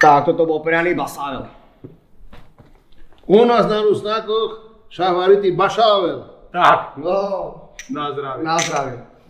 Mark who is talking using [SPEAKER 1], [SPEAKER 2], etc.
[SPEAKER 1] Tak, toto bol prianý basável.
[SPEAKER 2] U nás na Rusnákoch šahvaritý bašável.
[SPEAKER 1] Tak. No, na zdravie. Na zdravie.